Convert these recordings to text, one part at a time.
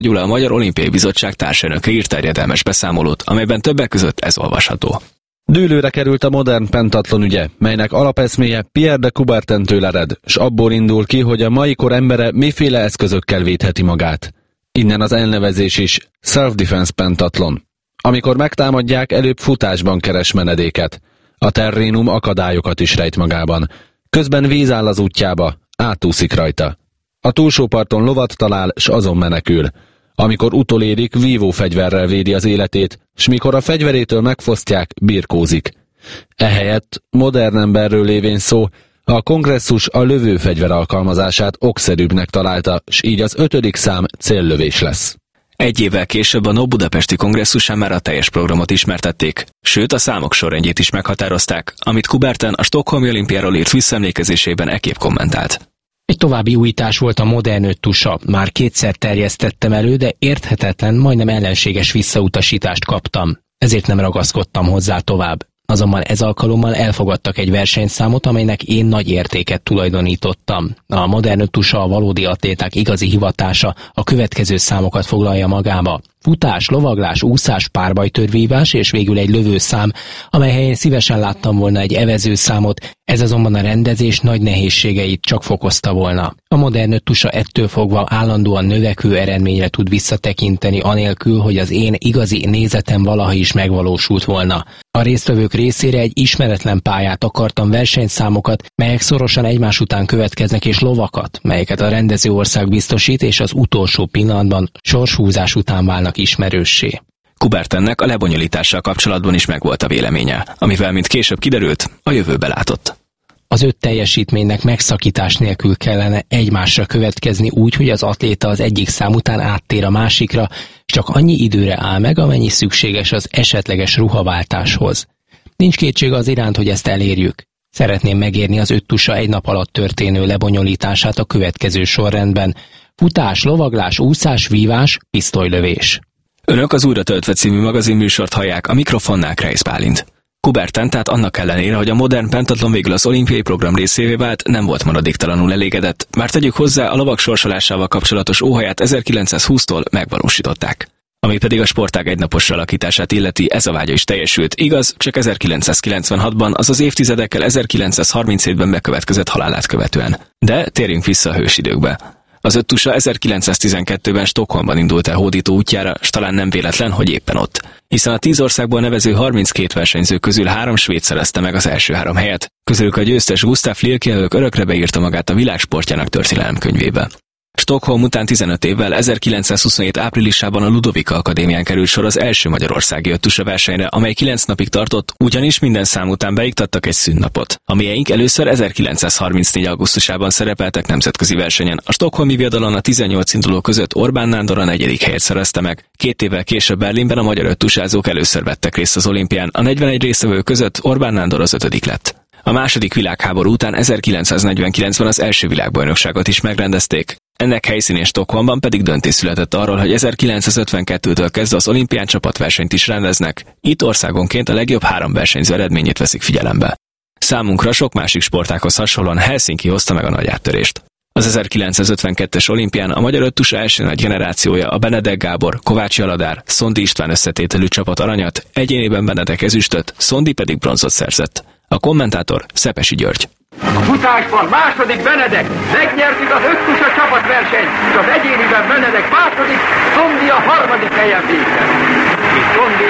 Gyula, a Magyar Olimpiai Bizottság társelnöke írt terjedelmes beszámolót, amelyben többek között ez olvasható. Dűlőre került a modern pentatlon ügye, melynek alapeszméje Pierre de Coubertin-től ered, s abból indul ki, hogy a mai kor embere miféle eszközökkel védheti magát. Innen az elnevezés is, Self-Defense Pentatlon. Amikor megtámadják, előbb futásban keres menedéket. A terrénum akadályokat is rejt magában. Közben víz áll az útjába, átúszik rajta. A túlsó parton lovat talál, s azon menekül. Amikor utolérik, vívófegyverrel védi az életét, s mikor a fegyverétől megfosztják, birkózik. Ehelyett, modern emberről lévén szó, a kongresszus a lövőfegyver alkalmazását okszerűbbnek találta, s így az 5. szám céllövés lesz. Egy évvel később a NOB budapesti kongresszusán már a teljes programot ismertették, sőt a számok sorrendjét is meghatározták, amit Coubertin a Stockholmi olimpiáról írt visszaemlékezésében ekképp kommentált. Egy további újítás volt a modern öttusa. Már kétszer terjesztettem elő, de érthetetlen, majdnem ellenséges visszautasítást kaptam. Ezért nem ragaszkodtam hozzá tovább. Azonban ez alkalommal elfogadtak egy versenyszámot, amelynek én nagy értéket tulajdonítottam. A modern öttusa a valódi atléták igazi hivatása, a következő számokat foglalja magába. Futás, lovaglás, úszás, párbajtörvívás és végül egy lövőszám, amely helyén szívesen láttam volna egy evezőszámot, ez azonban a rendezés nagy nehézségeit csak fokozta volna. A modern öttusa ettől fogva állandóan növekvő eredményre tud visszatekinteni anélkül, hogy az én igazi nézetem valaha is megvalósult volna. A résztvevők részére egy ismeretlen pályát akartam, versenyszámokat, melyek szorosan egymás után következnek, és lovakat, melyeket a rendező ország biztosít, és az utolsó pillanatban sorshúzás után válnak ismerőssé. Coubertinnek a lebonyolítással kapcsolatban is megvolt a véleménye, amivel, mint később kiderült, a jövőbe látott. Az 5 teljesítménynek megszakítás nélkül kellene egymásra következni úgy, hogy az atléta az egyik szám után áttér a másikra, és csak annyi időre áll meg, amennyi szükséges az esetleges ruhaváltáshoz. Nincs kétség az iránt, hogy ezt elérjük. Szeretném megérni az öttusa egy nap alatt történő lebonyolítását a következő sorrendben: futás, lovaglás, úszás, vívás, pisztolylövés. Önök az Újra töltve című magazinműsort hallják, a mikrofonnál Kreisz Bálint. Coubertin tehát annak ellenére, hogy a modern pentatlon végül az olimpiai program részévé vált, nem volt maradéktalanul elégedett, már tegyük hozzá, a lovak sorsolásával kapcsolatos óhaját 1920-tól megvalósították. Ami pedig a sportág egynapos alakítását illeti, ez a vágya is teljesült, igaz, csak 1996-ban, azaz évtizedekkel 1937-ben bekövetkezett halálát követően. De térjünk vissza a hősidőkbe. Az öttusa 1912-ben Stockholmban indult el hódító útjára, s talán nem véletlen, hogy éppen ott. Hiszen a 10 országból nevező 32 versenyző közül 3 svéd szerezte meg az első 3 helyet. Közülük a győztes Gustav Liljevalch örökre beírta magát a világsportjának történelemkönyvébe. Stockholm után 15 évvel 1927 áprilisában a Ludovika Akadémián került sor az első magyarországi öttusa versenyre, amely 9 napig tartott, ugyanis minden szám után beiktattak egy szünnapot. A mieink először 1934. augusztusában szerepeltek nemzetközi versenyen. A stockholmi viadalon a 18 induló között Orbán Nándor a 4. helyet szerezte meg. 2 évvel később Berlinben a magyar öttusázók először vettek részt az olimpián. A 41 résztvevő között Orbán Nándor az 5. lett. A második világháború után 1949-ben az első világbajnokságot is megrendezték. Ennek helyszínén Stockholmban pedig döntés született arról, hogy 1952-től kezdve az olimpián csapatversenyt is rendeznek. Itt országonként a legjobb 3 versenyző eredményét veszik figyelembe. Számunkra sok másik sportághoz hasonlóan Helsinki hozta meg a nagy áttörést. Az 1952-es olimpián a magyar öttusa első nagy generációja, a Benedek Gábor, Kovácsi Aladár, Szondi István összetételű csapat aranyat, egyéniben Benedek ezüstöt, Szondi pedig bronzot szerzett. A kommentátor Szepesi György. A futásban második Benedek, megnyertük az öttusa csapatversenyt, és az egyéniben Benedek második, Szondi a 3. helyen végzett. És Szondi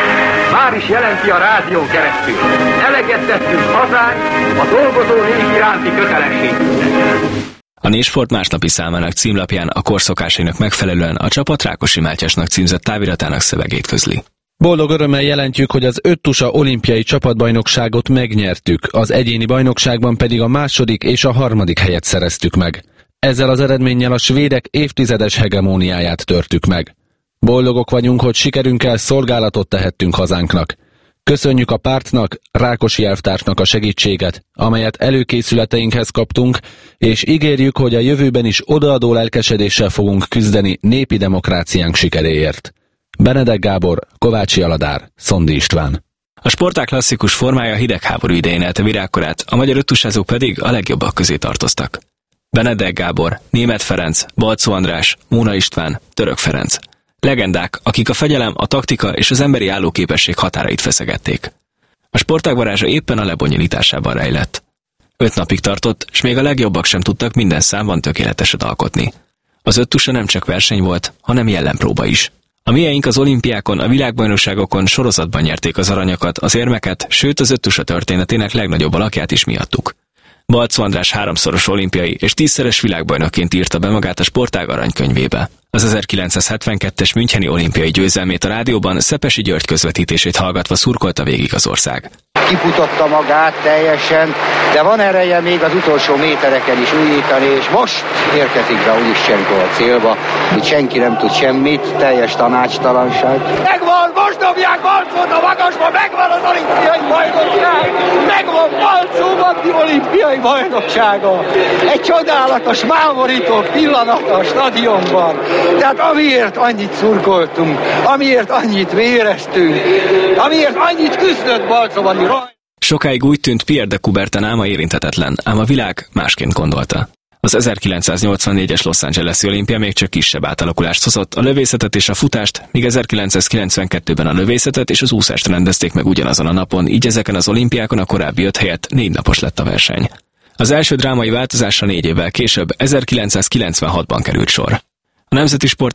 már is jelenti a rádión keresztül: eleget tettünk hazánk a dolgozó nép iránti kötelességünknek. A Népsport másnapi számának címlapján a korszokásainak megfelelően a csapat Rákosi Mátyásnak címzett táviratának szövegét közli. Boldog örömmel jelentjük, hogy az öttusa olimpiai csapatbajnokságot megnyertük, az egyéni bajnokságban pedig a 2. és a 3. helyet szereztük meg. Ezzel az eredménnyel a svédek évtizedes hegemóniáját törtük meg. Boldogok vagyunk, hogy sikerünkkel szolgálatot tehettünk hazánknak. Köszönjük a pártnak, Rákosi elvtársnak a segítséget, amelyet előkészületeinkhez kaptunk, és ígérjük, hogy a jövőben is odaadó lelkesedéssel fogunk küzdeni népi demokráciánk sikeréért. Benedek Gábor, Kovácsi Aladár, Szondi István. A sportág klasszikus formája a hidegháború idején élte virágkorát, a magyar öttusázók pedig a legjobbak közé tartoztak. Benedek Gábor, Németh Ferenc, Balczó András, Móna István, Török Ferenc. Legendák, akik a fegyelem, a taktika és az emberi állóképesség határait feszegették. A sportág varázsa éppen a lebonyolításában rejlett. 5 napig tartott, s még a legjobbak sem tudtak minden számban tökéleteset alkotni. Az 5 tusa nem csak verseny volt, hanem jellempróba is. A mieink az olimpiákon, a világbajnokságokon sorozatban nyerték az aranyakat, az érmeket, sőt az 5 tusa történetének legnagyobb alakját is miattuk. Balczó András 3-szoros olimpiai és 10-szeres világbajnokként írta be magát a sportág aranykönyvébe. Az 1972-es müncheni olimpiai győzelmét a rádióban Szepesi György közvetítését hallgatva szurkolta végig az ország. Kifutotta magát teljesen, de van ereje még az utolsó métereken is újítani, és most érkezik be Olischenko a célba, hogy senki nem tud semmit, teljes tanácstalanság. Megvan, most dobják Balczót a magasba, megvan az olimpiai bajnokság! Megvan Balczó Matti olimpiai bajnoksága! Egy csodálatos, mámorító pillanat a stadionban. Tehát amiért annyit szurkoltunk, amiért annyit véreztünk, amiért annyit küzdött Balczó Matti. Sokáig úgy tűnt, Pierre de Coubertin álma érinthetetlen, ám a világ másként gondolta. Az 1984-es Los Angeles-i olimpia még csak kisebb átalakulást hozott, a lövészetet és a futást, míg 1992-ben a lövészetet és az úszást rendezték meg ugyanazon a napon, így ezeken az olimpiákon a korábbi 5 helyett 4 napos lett a verseny. Az első drámai változásra 4 évvel később, 1996-ban került sor. A Nemzeti Sport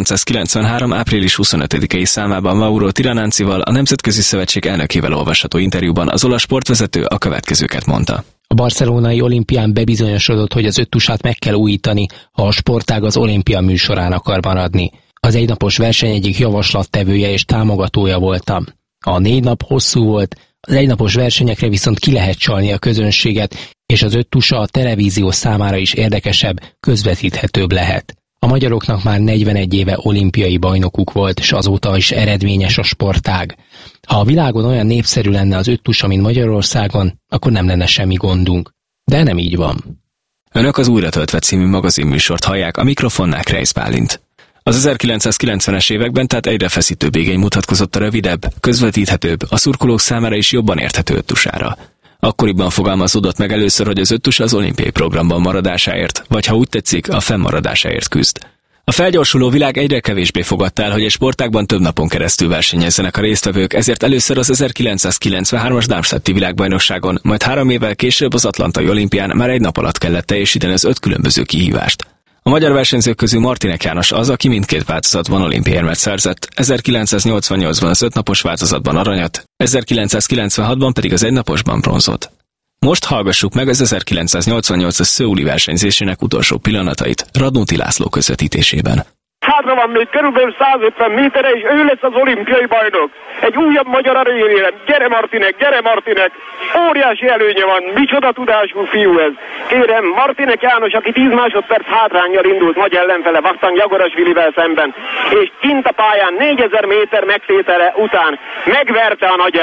1993. április 25-i számában Mauro Tiranancival, a Nemzetközi Szövetség elnökével olvasható interjúban az olasz sportvezető a következőket mondta. A barcelonai olimpián bebizonyosodott, hogy az 5 tusát meg kell újítani, ha a sportág az olimpia műsorán akar maradni. Az egynapos verseny egyik javaslattevője és támogatója voltam. A 4 nap hosszú volt, az egynapos versenyekre viszont ki lehet csalni a közönséget, és az 5 tusa a televízió számára is érdekesebb, közvetíthetőbb lehet. A magyaroknak már 41 éve olimpiai bajnokuk volt, és azóta is eredményes a sportág. Ha a világon olyan népszerű lenne az 5 tusa, mint Magyarországon, akkor nem lenne semmi gondunk. De nem így van. Önök az Újra töltve című magazinműsort hallják, a mikrofonnál Kreisz Bálint. Az 1990-es években tehát egyre feszítőbb igény mutatkozott a rövidebb, közvetíthetőbb, a szurkolók számára is jobban érthető 5 tusára. Akkoriban fogalmazódott meg először, hogy az 5 tusa az olimpiai programban maradásáért, vagy ha úgy tetszik, a fennmaradásáért küzd. A felgyorsuló világ egyre kevésbé fogadta el, hogy egy sportágban több napon keresztül versenyezzenek a résztvevők, ezért először az 1993-as Darmstadti világbajnokságon, majd 3 évvel később az Atlantai olimpián már 1 nap alatt kellett teljesíteni az 5 különböző kihívást. A magyar versenyzők közül Martinek János az, aki mindkét változatban olimpiai érmet szerzett, 1988-ban az 5 napos változatban aranyat, 1996-ban pedig az 1 naposban bronzot. Most hallgassuk meg az 1988-as szöuli versenyzésének utolsó pillanatait Radnóti László közvetítésében. Hátra van még körülbelül 150 méterre, és ő lesz az olimpiai bajnok. Egy újabb magyar aranyérem. Gyere Martinek, gyere Martinek! Óriási előnye van, micsoda tudású fiú ez. Kérem, Martinek János, aki 10 másodperc hátránnyal indult nagy ellenfele Vakhtang Jagorasvilivel szemben, és kint a pályán 4000 méter megtétele után megverte a nagy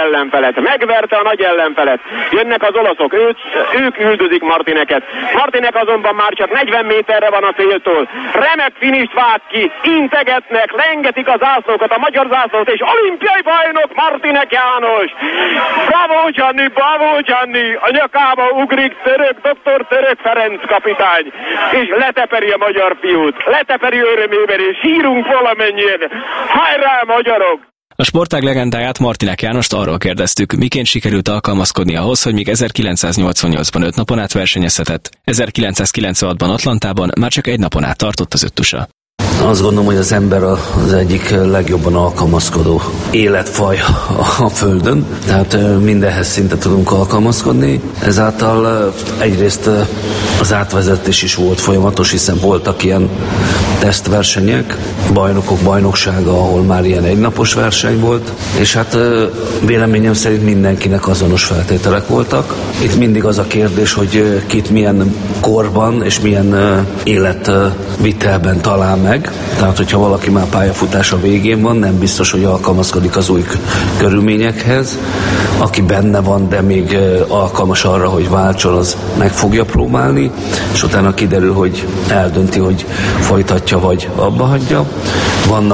ellenfelet. Jönnek az olaszok, ők üldözik Martineket. Martinek azonban már csak 40 méterre van a céltól. Remek finist vág ki, integetnek, lengetik a zászlókat, a magyar zászlót, és olimpiai bajnok Martinek János. Bravo Gianni, a nyakába ugrik dr. Török Ferenc kapitány, és leteperi a magyar fiút, leteperi örömében, és sírunk valamennyien. Hajrá magyarok! A sportág legendáját, Martinek Jánost arról kérdeztük, miként sikerült alkalmazkodni ahhoz, hogy míg 1988-ban 5 napon át versenyezhetett, 1996-ban Atlantában már csak 1 napon át tartott az 5 tusa. Azt gondolom, hogy az ember az egyik legjobban alkalmazkodó életfaj a Földön, tehát mindenhez szinte tudunk alkalmazkodni. Ezáltal egyrészt az átvezetés is volt folyamatos, hiszen voltak ilyen tesztversenyek, bajnokok bajnoksága, ahol már ilyen egynapos verseny volt, és hát véleményem szerint mindenkinek azonos feltételek voltak. Itt mindig az a kérdés, hogy kit milyen korban és milyen életvitelben talál meg. Tehát, hogyha valaki már pályafutása végén van, nem biztos, hogy alkalmazkodik az új körülményekhez. Aki benne van, de még alkalmas arra, hogy váltson, az meg fogja próbálni, és utána kiderül, hogy eldönti, hogy folytatja, vagy abba hagyja. Vannak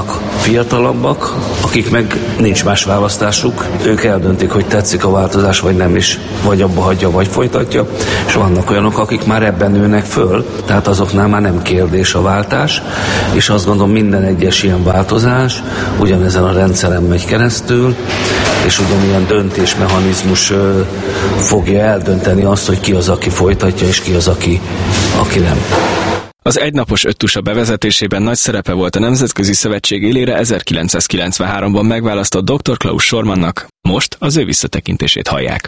fiatalabbak, akik meg nincs más választásuk, ők eldöntik, hogy tetszik a változás, vagy nem is, vagy abba hagyja, vagy folytatja, és vannak olyanok, akik már ebben nőnek föl, tehát azoknál már nem kérdés a váltás, és azt gondolom, minden egyes ilyen változás ugyanezen a rendszeren megy keresztül, és ugyanilyen döntésmechanizmus fogja eldönteni azt, hogy ki az, aki folytatja, és ki az, aki nem. Az egynapos öttusa bevezetésében nagy szerepe volt a Nemzetközi Szövetség élére 1993-ban megválasztott dr. Klaus Schormannnak, most az ő visszatekintését hallják.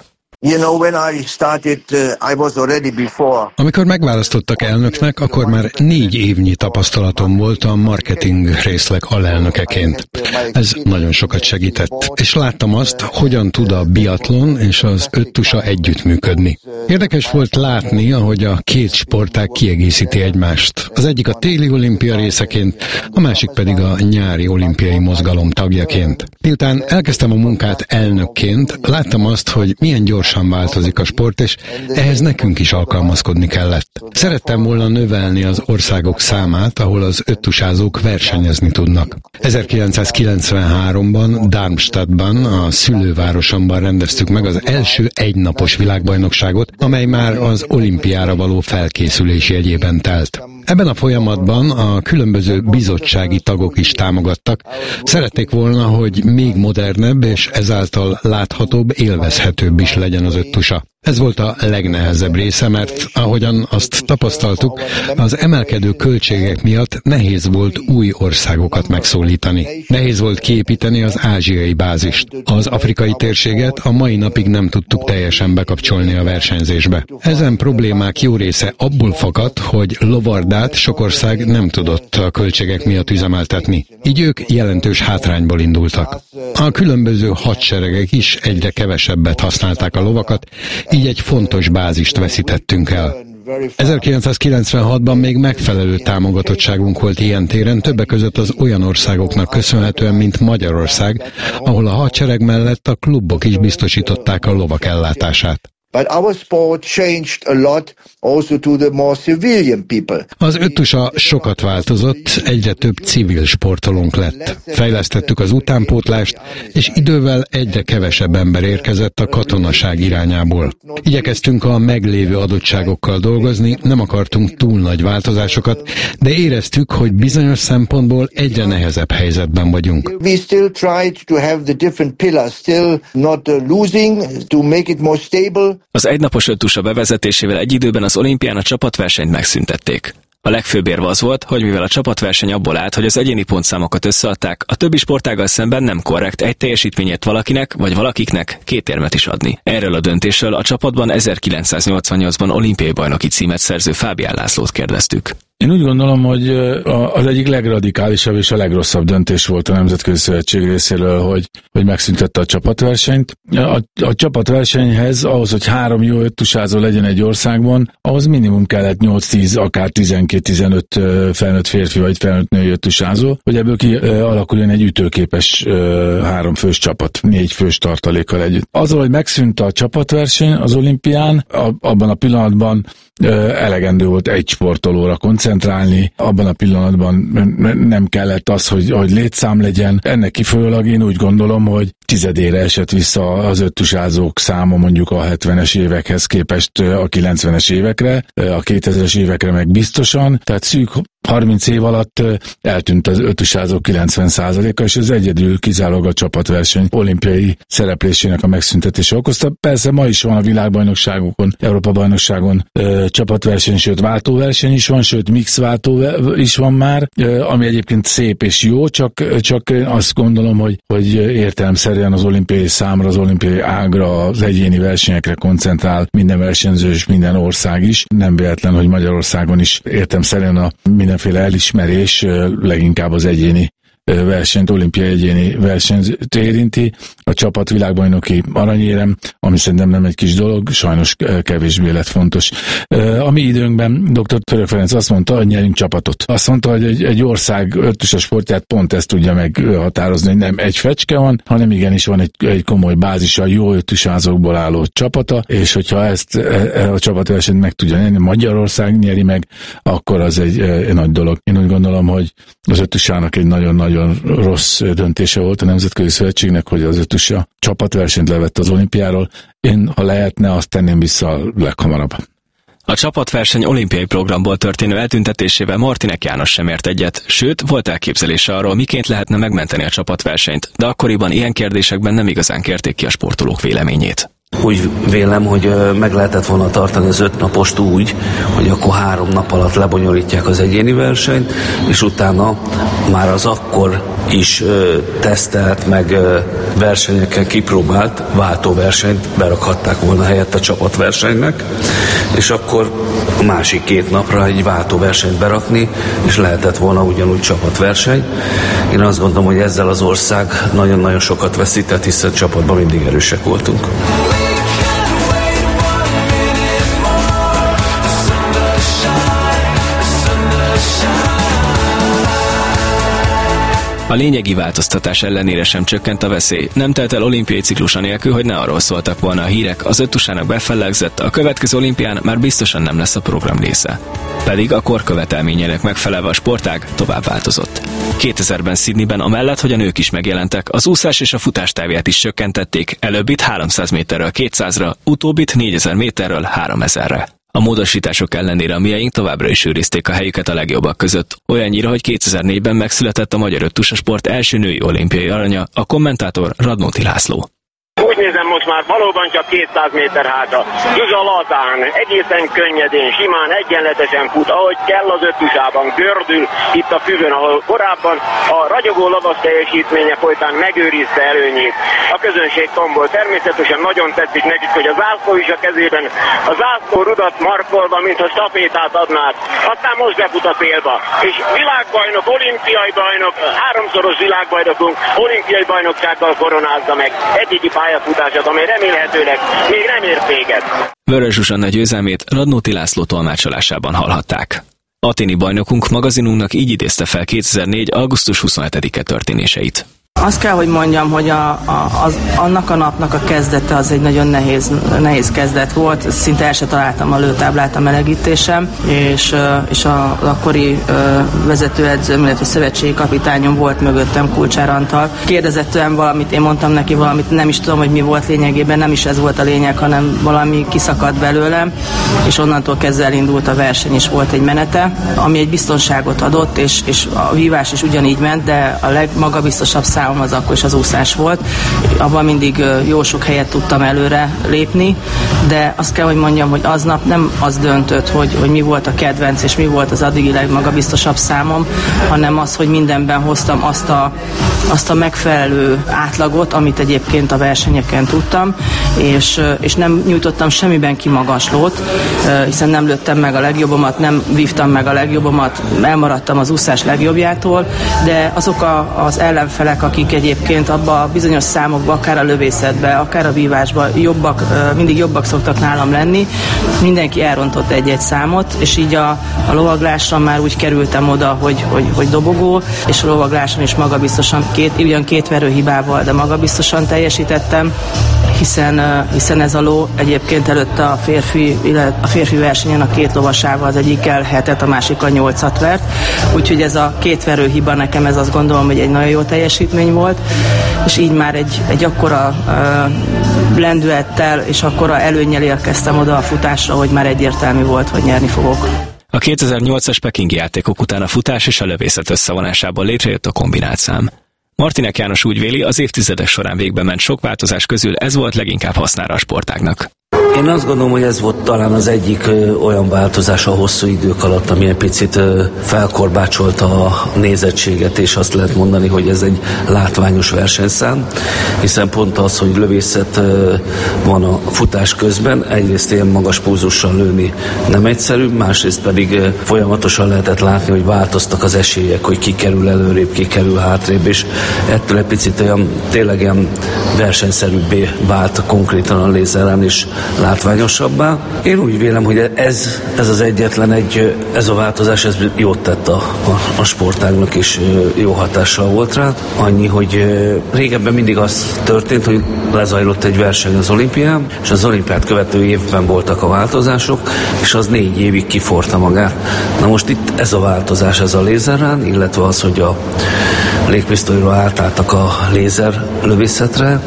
Amikor megválasztottak elnöknek, akkor már 4 évnyi tapasztalatom volt a marketing részleg alelnökeként. Ez nagyon sokat segített, és láttam azt, hogyan tud a biatlon és az öttusa együttműködni. Érdekes volt látni, ahogy a két sportág kiegészíti egymást. Az egyik a téli olimpia részeként, a másik pedig a nyári olimpiai mozgalom tagjaként. Miután elkezdtem a munkát elnökként, láttam azt, hogy milyen gyorsan változik a sport, és ehhez nekünk is alkalmazkodni kellett. Szerettem volna növelni az országok számát, ahol az öttusázók versenyezni tudnak. 1993-ban Darmstadtban, a szülővárosomban rendeztük meg az első egynapos világbajnokságot, amely már az olimpiára való felkészülés jegyében telt. Ebben a folyamatban a különböző bizottsági tagok is támogattak. Szerették volna, hogy még modernebb és ezáltal láthatóbb, élvezhetőbb is legyen az öttusa. Ez volt a legnehezebb része, mert ahogyan azt tapasztaltuk, az emelkedő költségek miatt nehéz volt új országokat megszólítani. Nehéz volt kiépíteni az ázsiai bázist. Az afrikai térséget a mai napig nem tudtuk teljesen bekapcsolni a versenyzésbe. Ezen problémák jó része abból fakadt, hogy lovardát sok ország nem tudott a költségek miatt üzemeltetni. Így ők jelentős hátrányból indultak. A különböző hadseregek is egyre kevesebbet használták a lovakat, így egy fontos bázist veszítettünk el. 1996-ban még megfelelő támogatottságunk volt ilyen téren, többek között az olyan országoknak köszönhetően, mint Magyarország, ahol a hadsereg mellett a klubok is biztosították a lovak ellátását. Az öttusa sokat változott, egyre több civil sportolónk lett. Fejlesztettük az utánpótlást, és idővel egyre kevesebb ember érkezett a katonaság irányából. Igyekeztünk a meglévő adottságokkal dolgozni, nem akartunk túl nagy változásokat, de éreztük, hogy bizonyos szempontból egyre nehezebb helyzetben vagyunk. Az egynapos öttusa bevezetésével egy időben az olimpián a csapatversenyt megszüntették. A legfőbb érv az volt, hogy mivel a csapatverseny abból állt, hogy az egyéni pontszámokat összeadták, a többi sportággal szemben nem korrekt egy teljesítményét valakinek vagy valakiknek 2 érmet is adni. Erről a döntésről a csapatban 1988-ban olimpiai bajnoki címet szerző Fábián Lászlót kérdeztük. Én úgy gondolom, hogy az egyik legradikálisabb és a legrosszabb döntés volt a Nemzetközi Szövetség részéről, hogy megszüntette a csapatversenyt. A csapatversenyhez, ahhoz, hogy 3 jó öttusázó legyen egy országban, ahhoz minimum kellett 8-10, akár 12-15 felnőtt férfi vagy felnőtt női öttusázó, hogy ebből alakuljon egy ütőképes 3 fős csapat, 4 fős tartalékkal együtt. Azzal, hogy megszűnt a csapatverseny az olimpián, abban a pillanatban elegendő volt egy sportolóra koncentrálni, abban a pillanatban nem kellett az, hogy létszám legyen. Ennek kifolyólag én úgy gondolom, hogy 10-ére esett vissza az öttusázók száma mondjuk a 70-es évekhez képest a 90-es évekre, a 2000-es évekre meg biztosan, tehát szűk 30 év alatt eltűnt az öttusázók 90%-a, és ez egyedül kizárólag a csapatverseny olimpiai szereplésének a megszüntetése okozta. Persze ma is van a világbajnokságokon, Európa-bajnokságon csapatverseny, sőt váltóverseny is van, sőt mix váltó is van már, ami egyébként szép és jó, csak azt gondolom, hogy értelemszerűen az olimpiai számra, az olimpiai ágra, az egyéni versenyekre koncentrál minden versenyző és minden ország is. Nem véletlen, hogy Magyarországon is értelemszerűen a mindenféle elismerés leginkább az egyéni versenyt, olimpiai egyéni versenyt érinti. A csapat világbajnoki aranyérem, ami szerintem nem egy kis dolog, sajnos kevésbé lett fontos. A mi időnkben dr. Török Ferenc azt mondta, hogy nyerünk csapatot. Azt mondta, hogy egy ország öttusa sportját pont ezt tudja meghatározni, hogy nem egy fecske van, hanem igenis van egy komoly bázisa, jó öttusázókból álló csapata, és hogyha ezt a csapatversenyt meg tudja nyerni, Magyarország nyeri meg, akkor az egy nagy dolog. Én úgy gondolom, hogy az öttusának egy nagyon-nagyon nagyon rossz döntése volt a Nemzetközi Szövetségnek, hogy az öttusa csapatversenyt levett az olimpiáról. Én, ha lehetne, azt tenném vissza leghamarabb. A csapatverseny olimpiai programból történő eltüntetésével Martinek János sem ért egyet, sőt, volt elképzelése arról, miként lehetne megmenteni a csapatversenyt, de akkoriban ilyen kérdésekben nem igazán kérték ki a sportolók véleményét. Úgy vélem, hogy meg lehetett volna tartani az 5 napost úgy, hogy akkor 3 nap alatt lebonyolítják az egyéni versenyt, és utána már az akkor is tesztelt, meg versenyeken kipróbált váltóversenyt berakhatták volna helyett a csapatversenynek, és akkor a másik 2 napra egy váltóversenyt berakni, és lehetett volna ugyanúgy csapatverseny. Én azt gondolom, hogy ezzel az ország nagyon-nagyon sokat veszített, hiszen csapatban mindig erősek voltunk. A lényegi változtatás ellenére sem csökkent a veszély. Nem telt el olimpiai ciklus anélkül, hogy ne arról szóltak volna a hírek, az öttusának befellegzett, a következő olimpián már biztosan nem lesz a program része. Pedig a kor követelményének megfelelve a sportág tovább változott. 2000-ben Sydneyben amellett, hogy a nők is megjelentek, az úszás és a futás távját is csökkentették, előbbit 300 méterről 200-ra, utóbbit 4000 méterről 3000-re. A módosítások ellenére a miaink továbbra is őrizték a helyüket a legjobbak között, olyannyira, hogy 2004-ben megszületett a magyar öttusasport első női olimpiai aranya, a kommentátor Radnóti László. Úgy nézem, most már valóban csak 200 méter hátra. Zsuzsa lazán, egészen könnyedén, simán, egyenletesen fut, ahogy kell az öttusában, gördül itt a füvön, ahol korábban a ragyogó lovas teljesítménye folytán megőrizte előnyét. A közönség tombol. Természetesen nagyon tetszik nekik, hogy a zászló is a kezében, a zászló rudat markolva, mintha stafétát adnák. Aztán most befut a célba. És világbajnok, olimpiai bajnok, 3-szoros világbajnokunk olimpiai bajnoksággal koronázza meg eddigi pályafutását, amely remélhetőleg még nem ért véget. Vörös Zsuzsanna győzelmét Radnóti László tolmácsolásában hallhatták. Aténi bajnokunk magazinunknak így idézte fel 2004. augusztus 27-e történéseit. Azt kell, hogy mondjam, hogy annak a napnak a kezdete az egy nagyon nehéz kezdet volt. Szinte el se találtam a lőtáblát a melegítésem, és az akkori vezetőedzőm, illetve szövetségi kapitányom volt mögöttem, Kulcsár Antal. Kérdezett tőlem valamit, én mondtam neki valamit, nem is tudom, hogy mi volt lényegében, nem is ez volt a lényeg, hanem valami kiszakadt belőlem, és onnantól kezdve elindult a verseny, és volt egy menete, ami egy biztonságot adott, és a vívás is ugyanígy ment, de a legmagabiztosabb számom az akkor is az úszás volt. Abban mindig jó sok helyet tudtam előre lépni, de azt kell, hogy mondjam, hogy aznap nem az döntött, hogy mi volt a kedvenc, és mi volt az addigi legmagabiztosabb számom, hanem az, hogy mindenben hoztam azt a megfelelő átlagot, amit egyébként a versenyeken tudtam, és nem nyújtottam semmiben kimagaslót, hiszen nem lőttem meg a legjobbomat, nem vívtam meg a legjobbomat, elmaradtam az úszás legjobbjától, de azok az ellenfelek, akik egyébként abban a bizonyos számokban, akár a lövészetben, akár a vívásban mindig jobbak szoktak nálam lenni, mindenki elrontott egy-egy számot, és így a lovaglásra már úgy kerültem oda, hogy dobogó, és a lovagláson is magabiztosan, ugyan 2 verőhibával, de magabiztosan teljesítettem, hiszen ez a ló egyébként előtte a férfi versenyen a 2 lovasával az egyikkel 7-et, a másikkal 8-at vert, úgyhogy ez a 2 verőhiba nekem, ez azt gondolom, hogy egy nagyon jó teljesítmény volt, és így már egy akkora lendülettel és akkora előnnyel érkeztem oda a futásra, hogy már egyértelmű volt, hogy nyerni fogok. A 2008-as pekingi játékok után a futás és a lövészet összevonásából létrejött a kombinált szám. Martinek János úgy véli, az évtizedek során végbe ment sok változás közül ez volt leginkább hasznára a sportágnak. Én azt gondolom, hogy ez volt talán az egyik olyan változás a hosszú idők alatt, ami egy picit felkorbácsolta a nézettséget, és azt lehet mondani, hogy ez egy látványos versenyszám, hiszen pont az, hogy lövészet van a futás közben, egyrészt ilyen magas pulzussal lőni nem egyszerű, másrészt pedig folyamatosan lehetett látni, hogy változtak az esélyek, hogy ki kerül előrébb, ki kerül hátrébb, és ettől egy picit olyan, tényleg ilyen versenyszerűbbé vált konkrétan a lézeren is látványosabbá. Én úgy vélem, hogy ez az egyetlen ez a változás, ez jót tett a sportágnak, és jó hatással volt rá. Annyi, hogy régebben mindig az történt, hogy lezajlott egy verseny az olimpián, és az olimpiát követő évben voltak a változások, és az 4 évig kiforta magát. Na most itt ez a változás, ez a lézerrán, illetve az, hogy a légpisztolyról átálltak a lézer lövészetre,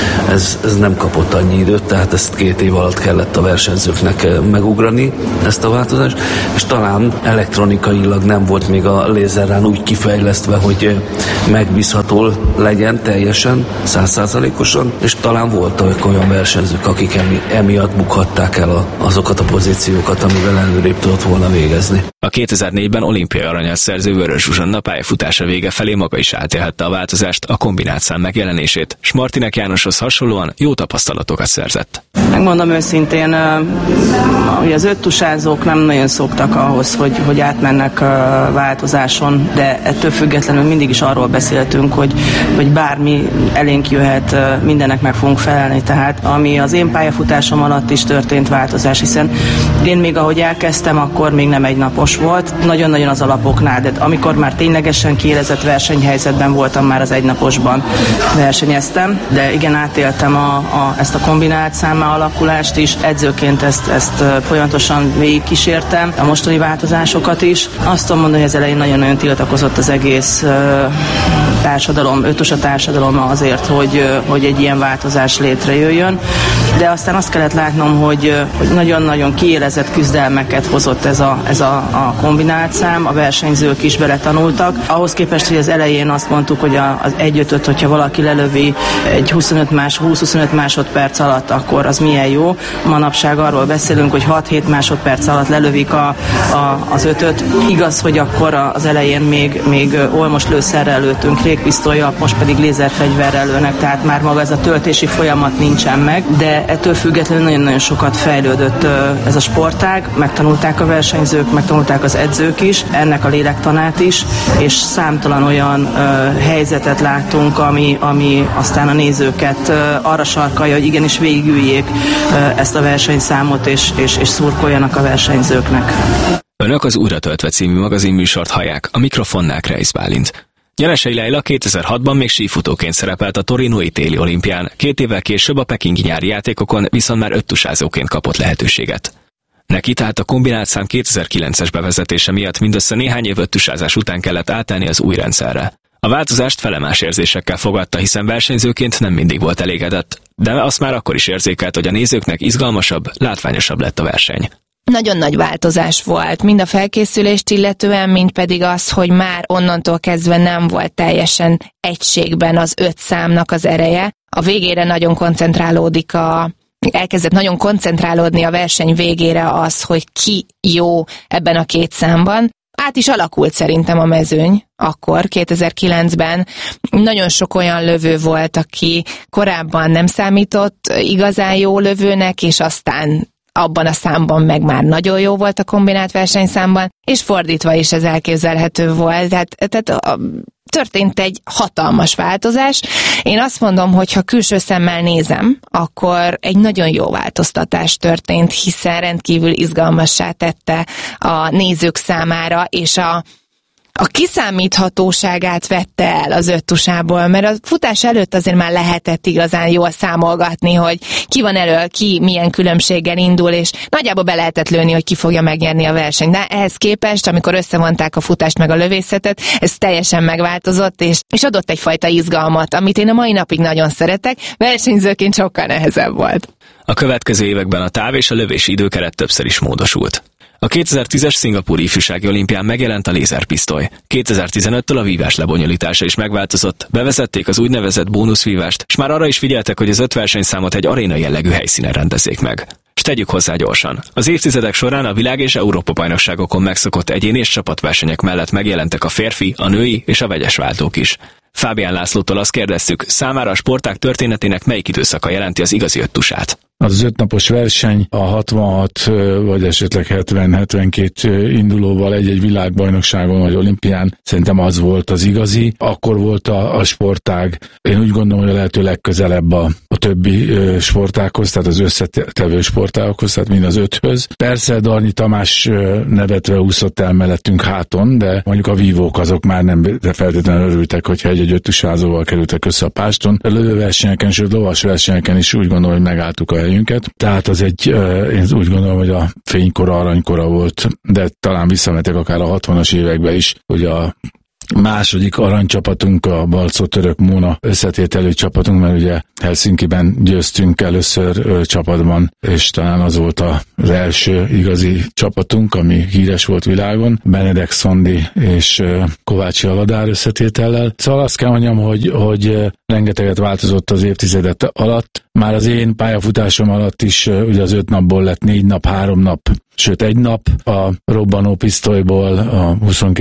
ez nem kapott annyi időt, tehát ezt 2 év alatt kellett a versenyzőknek megugrani, ezt a változást, és talán elektronikailag nem volt még a lézerrán úgy kifejlesztve, hogy megbízható legyen teljesen, 100%-osan, és talán voltak olyan versenyzők, akik emiatt bukhatták el azokat a pozíciókat, amivel előrébb tudott volna végezni. A 2004-ben olimpiai aranyat szerző Vörös Zsuzsanna pályafutása vége felé maga is átélhette a változást, a kombinált szám megjelenését, s Martinek Jánoshoz hasonlóan jó tapasztalatokat szerzett. Megmondom őszintén, hogy az öttusázók nem nagyon szoktak ahhoz, hogy átmennek változáson, de ettől függetlenül mindig is arról beszéltünk, hogy bármi elénk jöhet, mindennek meg fogunk felelni. Tehát ami az én pályafutásom alatt is történt változás, hiszen én még ahogy elkezdtem, akkor még nem egynapos volt, nagyon-nagyon az alapoknál, de amikor már ténylegesen kiélezett versenyhelyzetben voltam, már az egynaposban versenyeztem, de igen, átéltem ezt a kombinált számmal alakulást is, edzőként ezt folyamatosan végigkísértem, a mostani változásokat is. Azt tudom mondani, hogy az elején nagyon-nagyon tiltakozott az egész társadalom, öttusa társadalom azért, hogy egy ilyen változás létrejöjjön, de aztán azt kellett látnom, hogy nagyon-nagyon kiélezett küzdelmeket hozott ez a kombinált szám, a versenyzők is beletanultak. Ahhoz képest, hogy az elején azt mondtuk, hogy az 1/5-öt, hogyha valaki lelövi egy 20-25 másodperc alatt, akkor az milyen jó. Manapság arról beszélünk, hogy 6-7 másodperc alatt lelövik az 5-öt. Igaz, hogy akkor az elején még olmos lőszerrel lőttünk, légpisztollyal, most pedig lézerfegyverrel lőnek, tehát már maga ez a töltési folyamat nincsen meg, de ettől függetlenül nagyon-nagyon sokat fejlődött ez a sportág, megtanulták a versenyzők, megtanulták az edzők is, ennek a lélektanát is, és számtalan olyan helyzetet láttunk, ami aztán a nézőket arra sarkalja, hogy igenis végigüljék ezt a versenyszámot, és szurkoljanak a versenyzőknek. Önök az Újra töltve című magazinműsort hallják, a mikrofonnál Kreisz Bálint. Nyeresei Leila 2006-ban még sífutóként szerepelt a torinói téli olimpián, 2 évvel később a pekingi nyári játékokon viszont már öttusázóként kapott lehetőséget. Neki tehát a kombinált szám 2009-es bevezetése miatt mindössze néhány év öttusázás után kellett átállni az új rendszerre. A változást felemás érzésekkel fogadta, hiszen versenyzőként nem mindig volt elégedett, de azt már akkor is érzékelt, hogy a nézőknek izgalmasabb, látványosabb lett a verseny. Nagyon nagy változás volt, mind a felkészülést illetően, mind pedig az, hogy már onnantól kezdve nem volt teljesen egységben az 5 számnak az ereje. A végére nagyon elkezdett nagyon koncentrálódni a verseny végére az, hogy ki jó ebben a 2 számban. Át is alakult szerintem a mezőny, akkor 2009-ben nagyon sok olyan lövő volt, aki korábban nem számított igazán jó lövőnek, és aztán abban a számban meg már nagyon jó volt a kombinált versenyszámban, és fordítva is ez elképzelhető volt. Tehát történt egy hatalmas változás. Én azt mondom, hogy ha külső szemmel nézem, akkor egy nagyon jó változtatás történt, hiszen rendkívül izgalmassá tette a nézők számára, és a kiszámíthatóságát vette el az öttusából, mert a futás előtt azért már lehetett igazán jól számolgatni, hogy ki van elől, ki milyen különbséggel indul, és nagyjából be lehetett lőni, hogy ki fogja megnyerni a versenyt. De ehhez képest, amikor összevonták a futást meg a lövészetet, ez teljesen megváltozott, és adott egyfajta izgalmat, amit én a mai napig nagyon szeretek, versenyzőként sokkal nehezebb volt. A következő években a táv és a lövési időkeret többször is módosult. A 2010-es szingapúri ifjúsági olimpián megjelent a lézerpisztoly. 2015-től a vívás lebonyolítása is megváltozott, bevezették az úgynevezett bónuszvívást, és már arra is figyeltek, hogy az 5 versenyszámot egy aréna jellegű helyszínen rendezzék meg. S tegyük hozzá gyorsan. Az évtizedek során a világ és Európa-bajnokságokon megszokott egyéni és csapatversenyek mellett megjelentek a férfi, a női és a vegyes váltók is. Fábián Lászlótól azt kérdeztük, számára a sportág történetének melyik időszaka jelenti az igazi öttusát. Az 5 napos verseny, a 66 vagy esetleg 70-72 indulóval egy-egy világbajnokságon vagy olimpián, szerintem az volt az igazi. Akkor volt a sportág, én úgy gondolom, hogy a lehető legközelebb a többi sportághoz, tehát az összetevő sportágokhoz, tehát mind az 5-höz. Persze Darnyi Tamás nevetve úszott el mellettünk háton, de mondjuk a vívók azok már nem feltétlenül örültek, hogyha egy-egy öttusázóval kerültek össze a páston. A lövőversenyeken, sőt lovas versenyeken is úgy gondolom, hogy megálltuk a helyünket. Tehát az én úgy gondolom, hogy a fénykora, aranykora volt, de talán visszametek akár a 60-as évekbe is, hogy a második aranycsapatunk, a Balcó-Török Móna összetételő csapatunk, mert ugye Helsinkiben győztünk először csapatban, és talán az volt az első igazi csapatunk, ami híres volt világon, Benedek Szondi és Kovácsi Aladár összetétellel. Szóval azt kell mondjam, hogy rengeteget változott az évtizedet alatt. Már az én pályafutásom alatt is ugye az 5 napból lett 4 nap, 3 nap, sőt 1 nap. A robbanó pisztolyból, a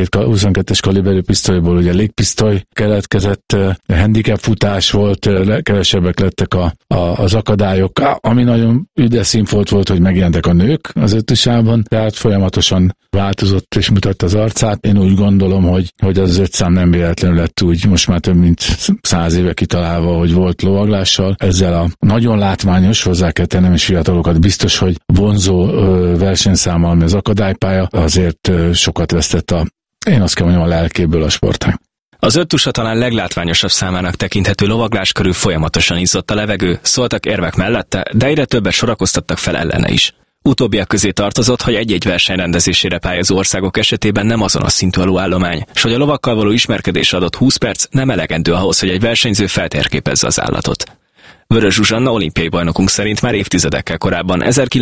22-es kaliberű pisztolyból ugye légpisztoly keletkezett, handicap futás volt, kevesebbek lettek az akadályok. Ami nagyon üdes színfolt volt, hogy megjelentek a nők az öttusában, tehát folyamatosan változott és mutatta az arcát. Én úgy gondolom, hogy az 5 szám nem véletlenül lett úgy, most már több mint 100 éve kitalálva, hogy volt lovaglással. Ezzel a nagyon látványos, hozzá kell tennem, és fiatalokat biztos, hogy vonzó versenyszámmal, ami az akadálypálya, azért sokat vesztett én azt kell mondjam, a lelkéből a sportág. Az öttusa talán leglátványosabb számának tekinthető lovaglás körül folyamatosan izzott a levegő, szóltak érvek mellette, de egyre többet sorakoztattak fel ellene is. Utóbbiak közé tartozott, hogy egy-egy verseny rendezésére pályázó országok esetében nem azonos szintű alulállomány, s hogy a lovakkal való ismerkedésre adott 20 perc nem elegendő ahhoz, hogy egy versenyző feltérképezze az állatot. Vörös Zsuzsanna olimpiai bajnokunk szerint már évtizedekkel korábban,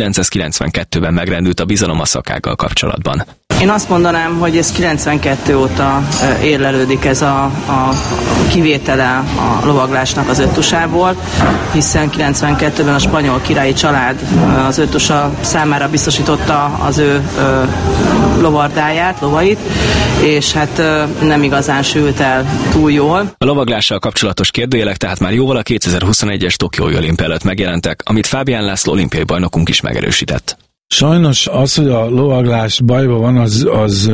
1992-ben megrendült a bizalom a szakággal kapcsolatban. Én azt mondanám, hogy ez 92 óta érlelődik ez a kivétele a lovaglásnak az öttusából, hiszen 92-ben a spanyol királyi család az öttusa számára biztosította az ő lovardáját, lovait, és hát nem igazán sült el túl jól. A lovaglással kapcsolatos kérdőjelek tehát már jóval a 2021-es Tokiói olimpia előtt megjelentek, amit Fábián László olimpiai bajnokunk is megerősített. Sajnos az, hogy a lovaglás bajban van, az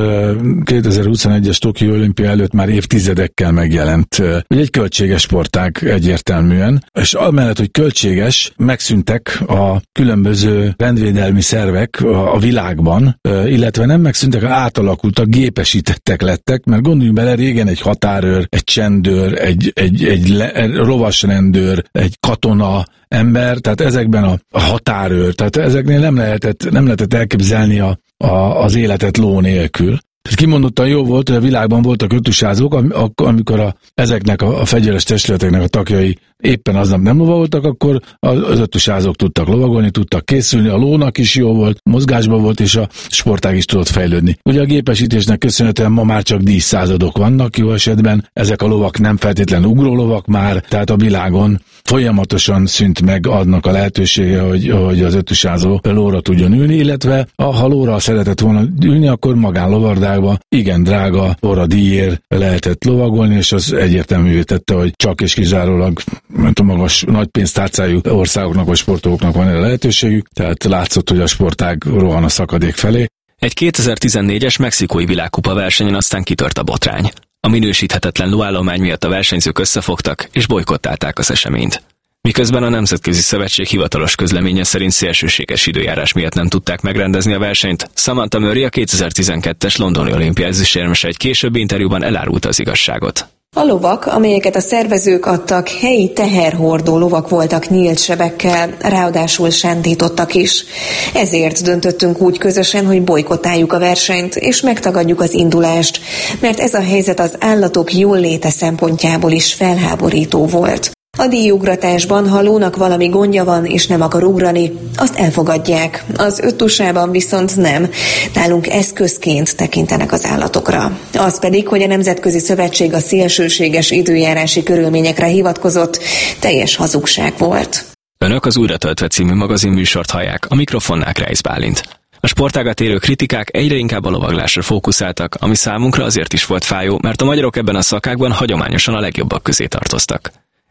2021-es Tokió olimpia előtt már évtizedekkel megjelent. Ugye egy költséges sportág egyértelműen, és amellett, hogy költséges, megszűntek a különböző rendvédelmi szervek a világban, illetve nem megszűntek, átalakultak, gépesítettek lettek, mert gondoljunk bele, régen egy határőr, egy csendőr, egy lovasrendőr, egy katona ember, tehát ezekben a határőr, tehát ezeknél nem lehetett elképzelni az életet ló nélkül. Tehát kimondottan jó volt, hogy a világban voltak öttusázók, amikor ezeknek a fegyveres testületeknek a tagjai éppen aznap nem lovagoltak, akkor az öttusázók tudtak lovagolni, tudtak készülni, a lónak is jó volt, mozgásban volt, és a sportág is tudott fejlődni. Ugye a gépesítésnek köszönhetően ma már csak díszszázadok vannak jó esetben, ezek a lovak nem feltétlenül ugrólovak már, tehát a világon folyamatosan szűnt meg adnak a lehetősége, hogy az öttusázó lóra tudjon ülni, illetve ha lóra szeretett volna ülni, akkor magánlovardákba igen drága óradíjért lehetett lovagolni, és az egyértelművé tette, hogy csak és kizárólag a magas nagy pénztárcájú országoknak vagy sportolóknak van erre lehetőségük, tehát látszott, hogy a sportág rohan a szakadék felé. Egy 2014-es mexikói világkupa versenyen aztán kitört a botrány. A minősíthetetlen lóállomány miatt a versenyzők összefogtak és bojkottálták az eseményt. Miközben a Nemzetközi Szövetség hivatalos közleménye szerint szélsőséges időjárás miatt nem tudták megrendezni a versenyt, Samantha Murray, a 2012-es londoni olimpia ezüstérmese egy későbbi interjúban elárulta az igazságot. A lovak, amelyeket a szervezők adtak, helyi teherhordó lovak voltak nyílt sebekkel, ráadásul sántítottak is. Ezért döntöttünk úgy közösen, hogy bojkottáljuk a versenyt, és megtagadjuk az indulást, mert ez a helyzet az állatok jólléte szempontjából is felháborító volt. A díjugratásban, ha lónak valami gondja van és nem akar ugrani, azt elfogadják. Az öttusában viszont nem. Nálunk eszközként tekintenek az állatokra. Az pedig, hogy a Nemzetközi Szövetség a szélsőséges időjárási körülményekre hivatkozott, teljes hazugság volt. Önök az Újra töltve című magazinműsort hallják, a mikrofonnál Kreisz Bálint. A sportágat érő kritikák egyre inkább a lovaglásra fókuszáltak, ami számunkra azért is volt fájó, mert a magyarok ebben a szakágban hagyományosan a legjobbak közé tartoztak.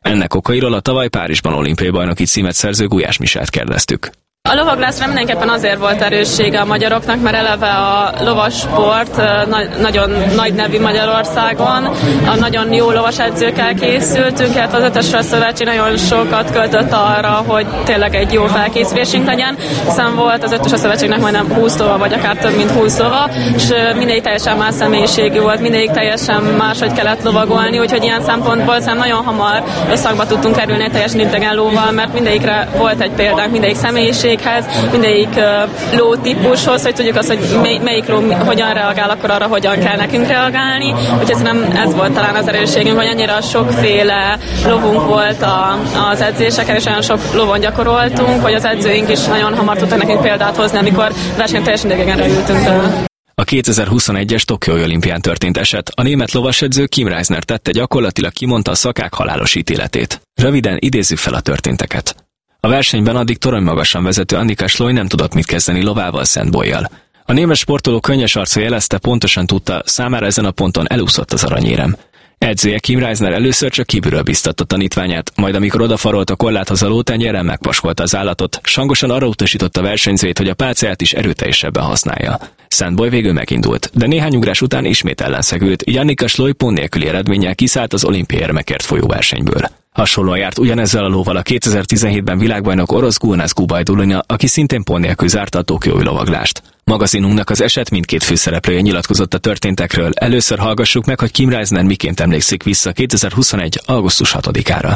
Ennek okairól a tavaly Párizsban olimpiai bajnoki címet szerző Gulyás Misát kérdeztük. A lovaglászra mindenképpen azért volt erőssége a magyaroknak, mert eleve a lovassport nagyon nagy nevű Magyarországon. A nagyon jó lovasedzőkkel készültünk, illetve az Ötös Szövetség nagyon sokat költött arra, hogy tényleg egy jó felkészülésünk legyen, hiszen volt az Ötös Szövetségnek majdnem 20 lova, vagy akár több mint 20 lova, és mindegyik teljesen más személyiségű volt, mindegyik teljesen máshogy kellett lovagolni, úgyhogy ilyen szempontból szerintem nagyon hamar összhangba tudtunk kerülni egy teljesen idegen lóval, mert mindegyikre volt egy példánk, mindegyik személyiség, mindegyik ló típushoz, hogy tudjuk azt, hogy melyik ló hogyan reagál, akkor arra hogyan kell nekünk reagálni. Úgyhogy szerintem ez volt talán az erősségünk, hogy annyira sokféle lovunk volt az edzéseken, és olyan sok lovon gyakoroltunk, hogy az edzőink is nagyon hamar tudtak nekünk példát hozni, amikor versenyen teljesen idegenre ültünk tőle. A 2021-es Tokiói olimpián történt eset, a német lovasedző Kim Reisner tette, gyakorlatilag kimondta a szakák halálos ítéletét. Röviden idézzük fel a történteket. A versenyben addig toronymagasan vezető Annika Sloy nem tudott mit kezdeni lovával, Szent-Bolyjal. A német sportoló könnyes arca jelezte, pontosan tudta, számára ezen a ponton elúszott az aranyérem. Edzője Kim Reisner először csak kívülről biztatta tanítványát, majd amikor odafarolt a korláthoz a lótenyérrel, megpaskolta az állatot, hangosan arra utasította a versenyzőt, hogy a pálcáját is erőteljesebben használja. Szent-Boly végül megindult, de néhány ugrás után ismét ellenszegült, így Annika Sloy pont nélküli eredménnyel kiszállt az olimpiai érmekért folyó versenyből. Hasonlóan járt ugyanezzel a lóval a 2017-ben világbajnok orosz Gulnaz Gubajdulina, aki szintén pont nélkül zárta a tokiói lovaglást. Magazinunknak az eset mindkét főszereplője nyilatkozott a történtekről. Először hallgassuk meg, hogy Kim Reisner miként emlékszik vissza 2021. augusztus 6-ára.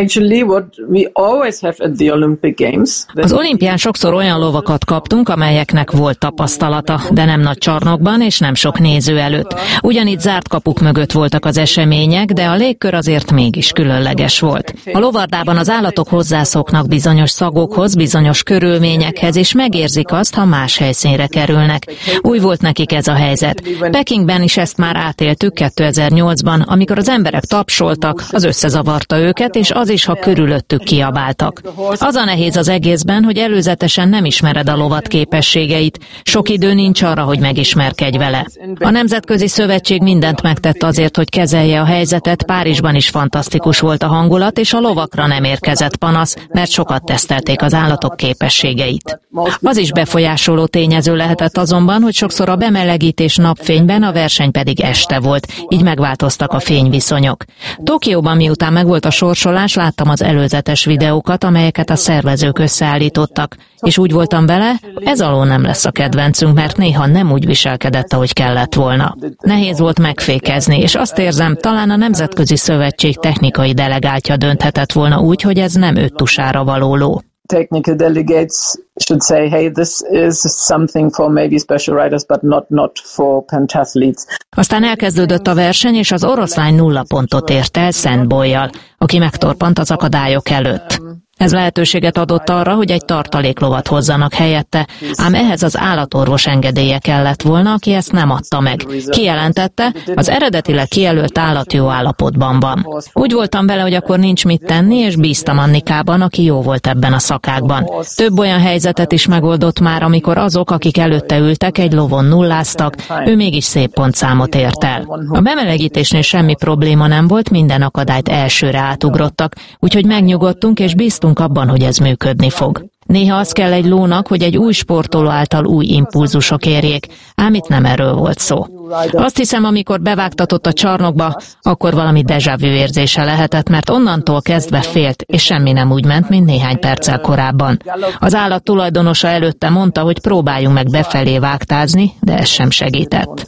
Az olimpián sokszor olyan lovakat kaptunk, amelyeknek volt tapasztalata, de nem nagy csarnokban és nem sok néző előtt. Ugyanitt zárt kapuk mögött voltak az események, de a légkör azért mégis különleges volt. A lovardában az állatok hozzászoknak bizonyos szagokhoz, bizonyos körülményekhez, és megérzik azt, ha más helyszínre kerülnek. Új volt nekik ez a helyzet. Pekingben is ezt már átéltük 2008-ban, amikor az emberek tapsoltak, az összezavarta őket, és az is, ha körülöttük kiabáltak. Az a nehéz az egészben, hogy előzetesen nem ismered a lovat képességeit. Sok idő nincs arra, hogy megismerkedj vele. A Nemzetközi Szövetség mindent megtett azért, hogy kezelje a helyzetet. Párizsban is fantasztikus volt a hangulat, és a lovakra nem érkezett panasz, mert sokat tesztelték az állatok képességeit. Az is befolyásoló tényező lehetett azonban, hogy sokszor a bemelegítés napfényben, a verseny pedig este volt, így megváltoztak a fényviszonyok. Tokióban miután megvolt a sorsolás, láttam az előzetes videókat, amelyeket a szervezők összeállítottak, és úgy voltam vele, ez alól nem lesz a kedvencünk, mert néha nem úgy viselkedett, ahogy kellett volna. Nehéz volt megfékezni, és azt érzem, talán a Nemzetközi Szövetség technikai delegáltja dönthetett volna úgy, hogy ez nem 5 tusára való ló. Technical delegates should say, hey, this is something for maybe special riders, but not for pentathletes. Aztán elkezdődött a verseny, és az oroszlány 0 pontot ért el Szent-Bolyjal, aki megtorpant az akadályok előtt. Ez lehetőséget adott arra, hogy egy tartaléklovat hozzanak helyette, ám ehhez az állatorvos engedélye kellett volna, aki ezt nem adta meg. Kijelentette, az eredetileg kijelölt állat jó állapotban van. Úgy voltam vele, hogy akkor nincs mit tenni, és bíztam Annikában, aki jó volt ebben a szakákban. Több olyan helyzetet is megoldott már, amikor azok, akik előtte ültek, egy lovon nulláztak, ő mégis szép pontszámot ért el. A bemelegítésnél semmi probléma nem volt, minden akadályt elsőre átugrottak, úgyhogy megnyugodtunk és bíztunk abban, hogy ez működni fog. Néha az kell egy lónak, hogy egy új sportoló által új impulzusok érjék, ám itt nem erről volt szó. Azt hiszem, amikor bevágtatott a csarnokba, akkor valami déjà vu érzése lehetett, mert onnantól kezdve félt, és semmi nem úgy ment, mint néhány perccel korábban. Az állat tulajdonosa előtte mondta, hogy próbáljunk meg befelé vágtázni, de ez sem segített.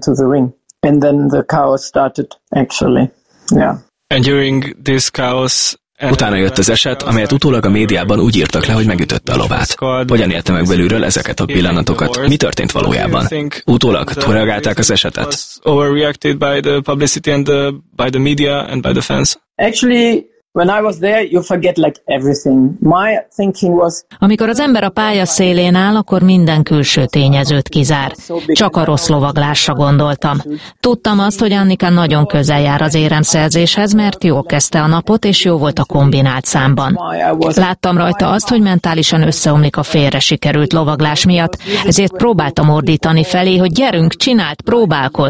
And during this chaos, utána jött az eset, amelyet utólag a médiában úgy írtak le, hogy megütötte a lovát. Hogyan élte meg belülről ezeket a pillanatokat? Mi történt valójában? Utólag túlreagálták az esetet? Amikor az ember a pálya szélén áll, akkor minden külső tényezőt kizár. Csak a rossz lovaglásra gondoltam. Tudtam azt, hogy Annika nagyon közel jár az éremszerzéshez, mert jól kezdte a napot, és jó volt a kombinált számban. Láttam rajta azt, hogy mentálisan összeomlik a félre sikerült lovaglás miatt, ezért próbáltam ordítani felé, hogy gyerünk, csináld, próbálkozz.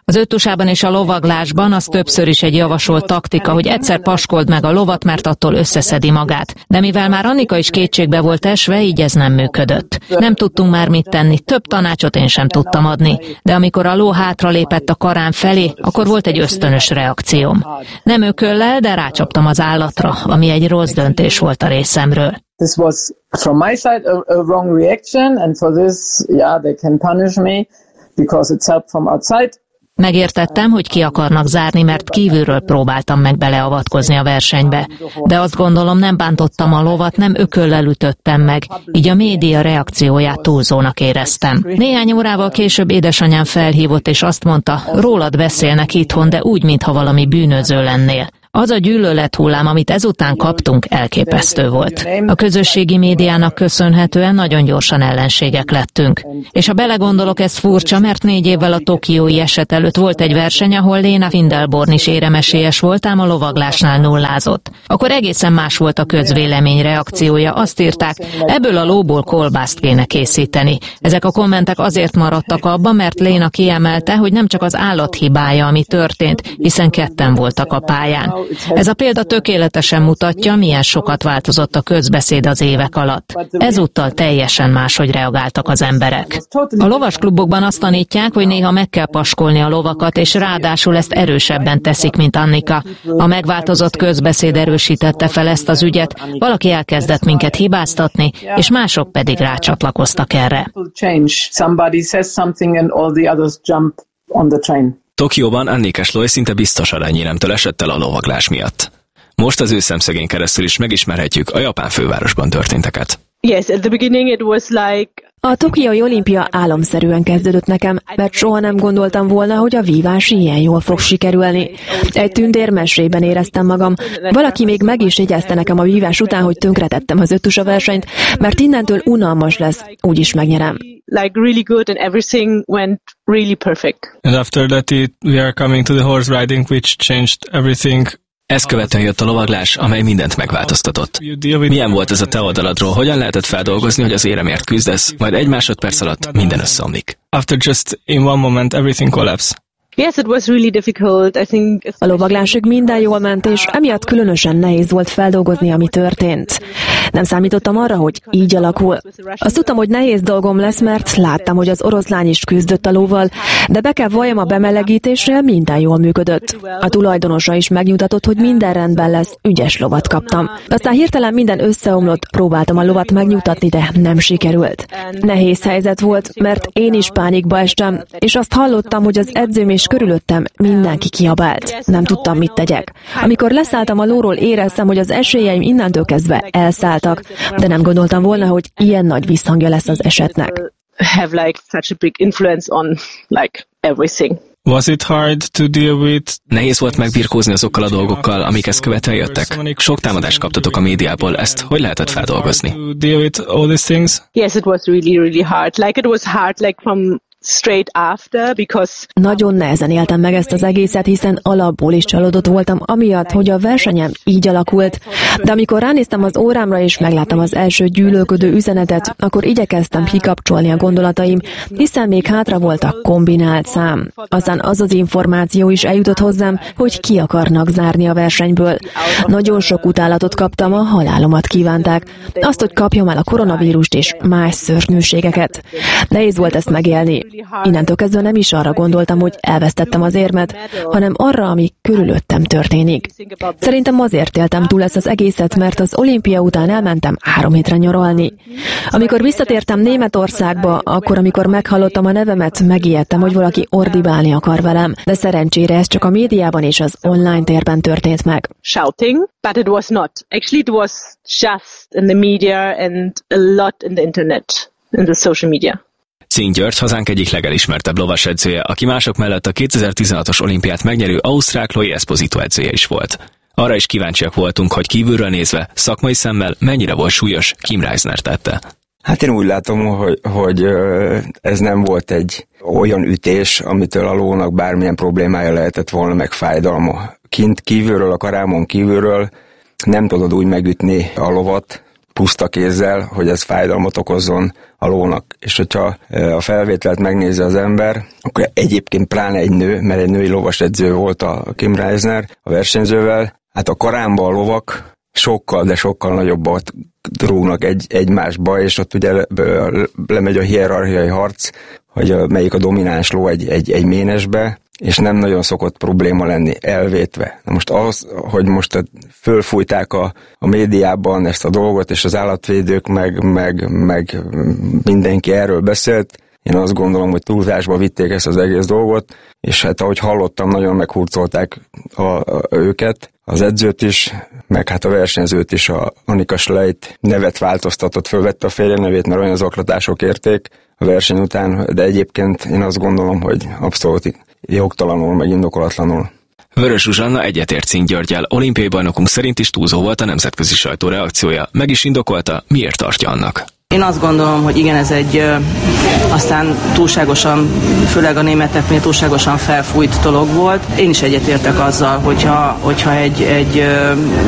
Az öttusában és a lovaglásban az többször is egy javasolt taktika, hogy egyszer paskold meg a lovat, mert attól összeszedi magát. De mivel már Annika is kétségbe volt esve, így ez nem működött. Nem tudtunk már mit tenni, több tanácsot én sem tudtam adni. De amikor a ló hátralépett a karám felé, akkor volt egy ösztönös reakcióm. Nem ököllel, de rácsaptam az állatra, ami egy rossz döntés volt a részemről. This was from my side a wrong reaction, and for this, they can punish me because it's help from outside. Megértettem, hogy ki akarnak zárni, mert kívülről próbáltam meg beleavatkozni a versenybe. De azt gondolom, nem bántottam a lovat, nem ököllel ütöttem meg, így a média reakcióját túlzónak éreztem. Néhány órával később édesanyám felhívott, és azt mondta, rólad beszélnek itthon, de úgy, mintha valami bűnöző lennél. Az a gyűlölethullám, amit ezután kaptunk, elképesztő volt. A közösségi médiának köszönhetően nagyon gyorsan ellenségek lettünk. És ha belegondolok, ez furcsa, mert 4 évvel a tokiói eset előtt volt egy verseny, ahol Lena Findelborn is éremesélyes volt, ám a lovaglásnál nullázott. Akkor egészen más volt a közvélemény reakciója. Azt írták, ebből a lóból kolbászt kéne készíteni. Ezek a kommentek azért maradtak abban, mert Lena kiemelte, hogy nem csak az állat hibája, ami történt, hiszen ketten voltak a pályán. Ez a példa tökéletesen mutatja, milyen sokat változott a közbeszéd az évek alatt. Ezúttal teljesen máshogy reagáltak az emberek. A lovasklubokban azt tanítják, hogy néha meg kell paskolni a lovakat, és ráadásul ezt erősebben teszik, mint Annika. A megváltozott közbeszéd erősítette fel ezt az ügyet, valaki elkezdett minket hibáztatni, és mások pedig rácsatlakoztak erre. Tokióban Annika Sloy szinte biztos aranyéremtől esett el a lovaglás miatt. Most az ő szemszögén keresztül is megismerhetjük a japán fővárosban történteket. Yes, at the beginning it was like... A tokiói olimpia álomszerűen kezdődött nekem, mert soha nem gondoltam volna, hogy a vívás ilyen jól fog sikerülni. Egy tündérmesében éreztem magam. Valaki még meg is jegyezte nekem a vívás után, hogy tönkretettem az öttusa versenyt, mert innentől unalmas lesz, úgyis megnyerem. Like really good and everything went really perfect. And after that we are coming to the horse riding, which changed everything. Ezt követően jött a lovaglás, amely mindent megváltoztatott. Milyen volt ez a te oldaladról? Hogyan lehetett feldolgozni, hogy az éremért küzdesz, majd 1 másodperc alatt minden összeomlik? After just in one moment everything collapsed. Yes, it was really difficult. I think... A lovaglásig minden jól ment, és emiatt különösen nehéz volt feldolgozni, ami történt. Nem számítottam arra, hogy így alakul. Azt tudtam, hogy nehéz dolgom lesz, mert láttam, hogy az oroszlány is küzdött a lóval, de be kell valljam, a bemelegítésre minden jól működött. A tulajdonosa is megnyugtatott, hogy minden rendben lesz, ügyes lovat kaptam. Aztán hirtelen minden összeomlott, próbáltam a lovat megnyugtatni, de nem sikerült. Nehéz helyzet volt, mert én is pánikba estem, és azt hallottam, hogy az edzőm és körülöttem mindenki kiabált. Nem tudtam, mit tegyek. Amikor leszálltam a lóról, éreztem, hogy az esélyeim innentől kezdve elszálltak, de nem gondoltam volna, hogy ilyen nagy visszhangja lesz az esetnek. Have like such a big influence on like everything. Was it hard to deal with? Nehéz volt megbirkózni azokkal a dolgokkal, amik ezt követően jöttek. Sok támadást kaptatok a médiából, ezt hogy lehetett feldolgozni? To deal with all these things? Yes, it was really, really hard. Like it was hard like from straight after, because... Nagyon nehezen éltem meg ezt az egészet, hiszen alapból is csalódott voltam, amiatt, hogy a versenyem így alakult. De amikor ránéztem az órámra és megláttam az első gyűlölködő üzenetet, akkor igyekeztem kikapcsolni a gondolataim, hiszen még hátra volt a kombinált szám. Aztán az az információ is eljutott hozzám, hogy ki akarnak zárni a versenyből. Nagyon sok utálatot kaptam, a halálomat kívánták. Azt, hogy kapjam el a koronavírust és más szörnyűségeket. Nehéz volt ezt megélni. Innentől kezdve nem is arra gondoltam, hogy elvesztettem az érmet, hanem arra, ami körülöttem történik. Szerintem azért éltem túl ezt az egészet, mert az olimpia után elmentem 3 hétre nyaralni. Amikor visszatértem Németországba, akkor, amikor meghallottam a nevemet, megijedtem, hogy valaki ordibálni akar velem, de szerencsére ez csak a médiában és az online térben történt meg. Shouting, but it was not. Actually, it was just in the media and a lot in the internet, in the social media. Czink György, hazánk egyik legelismertebb lovasedzője, aki mások mellett a 2016-os olimpiát megnyerő ausztrál Chloe Esposito edzője is volt. Arra is kíváncsiak voltunk, hogy kívülről nézve, szakmai szemmel mennyire volt súlyos, Kim Reisner tette. Hát én úgy látom, hogy ez nem volt egy olyan ütés, amitől a lónak bármilyen problémája lehetett volna, meg kívülről, a karámon kívülről nem tudod úgy megütni a lovat, puszta kézzel, hogy ez fájdalmat okozzon a lónak. És hogyha a felvételt megnézi az ember, akkor egyébként pláne egy nő, mert egy női lovasedző volt a Kim Reisner a versenyzővel, hát a karámba a lovak sokkal, de sokkal nagyobbat rúgnak egymásba, és ott ugye lemegy a hierarchiai harc, hogy melyik a domináns ló egy ménesbe, és nem nagyon szokott probléma lenni, elvétve. Na most az, hogy most fölfújták a médiában ezt a dolgot, és az állatvédők meg mindenki erről beszélt, én azt gondolom, hogy túlzásba vitték ezt az egész dolgot, és hát ahogy hallottam, nagyon meghurcolták őket, az edzőt is, meg hát a versenyzőt is, a Annika Schleit nevet változtatott, fölvette a férje nevét, mert olyan zaklatások érték a verseny után, de egyébként én azt gondolom, hogy abszolút jogtalanul, meg indokolatlanul. Vörös Zsuzsanna egyetért Cink Györggyel, olimpiai bajnokunk szerint is túlzó volt a nemzetközi sajtó reakciója. Meg is indokolta, miért tartja annak. Én azt gondolom, hogy igen, ez egy aztán túlságosan, főleg a németeknél túlságosan felfújt dolog volt. Én is egyetértek azzal, hogyha egy